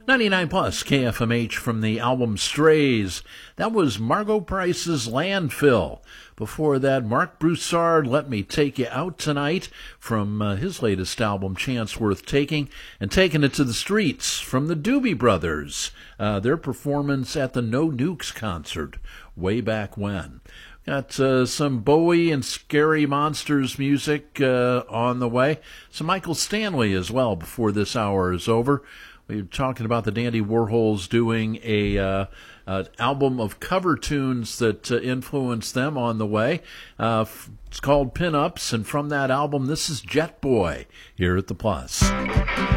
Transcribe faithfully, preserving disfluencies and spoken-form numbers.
ninety-nine plus K F M H from the album Strays. That was Margot Price's Landfill. Before that, Mark Broussard, Let Me Take You Out Tonight, from uh, his latest album, Chance Worth Taking, and Taking It to the Streets from the Doobie Brothers, uh, their performance at the No Nukes concert way back when. Got uh, some Bowie and Scary Monsters music uh, on the way. Some Michael Stanley as well before this hour is over. We were talking about the Dandy Warhols doing a uh, uh, album of cover tunes that uh, influenced them on the way. Uh, f- it's called Pin-Ups, and from that album, this is Jet Boy here at the Plus.